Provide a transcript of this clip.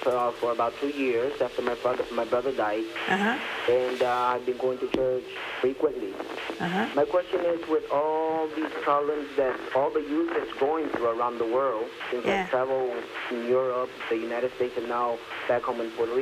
for about 2 years after my brother died, and I've been going to church frequently. My question is, with all these problems that all the youth is going through around the world, since I travel in Europe, the United States, and now back home in Puerto Rico,